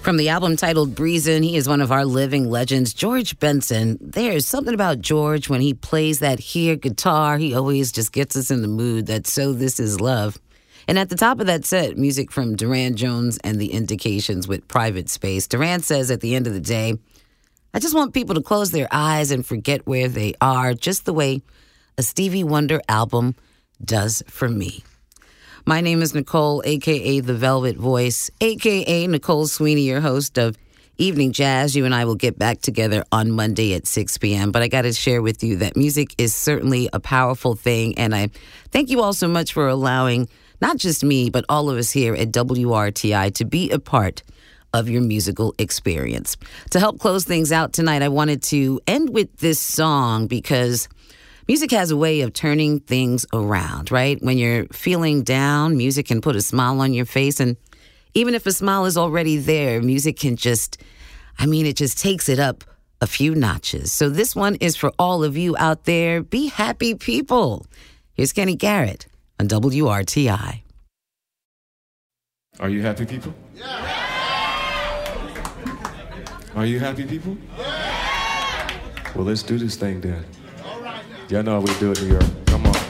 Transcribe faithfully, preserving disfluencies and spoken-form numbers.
From the album titled Breezin', he is one of our living legends, George Benson. There's something about George when he plays that here guitar. He always just gets us in the mood that So This Is Love. And at the top of that set, music from Durand Jones and the Indications with Private Space. Durand says at the end of the day, I just want people to close their eyes and forget where they are, just the way a Stevie Wonder album does for me. My name is Nicole, a k a. The Velvet Voice, a k a. Nicole Sweeney, your host of Evening Jazz. You and I will get back together on Monday at six p.m. But I got to share with you that music is certainly a powerful thing. And I thank you all so much for allowing not just me, but all of us here at W R T I to be a part of your musical experience. To help close things out tonight, I wanted to end with this song because music has a way of turning things around, right? When you're feeling down, music can put a smile on your face. And even if a smile is already there, music can just, I mean, it just takes it up a few notches. So this one is for all of you out there. Be happy people. Here's Kenny Garrett on W R T I. Are you happy people? Yeah. Are you happy people? Yeah. Well, let's do this thing then. Y'all know how we do it in New York. Come on.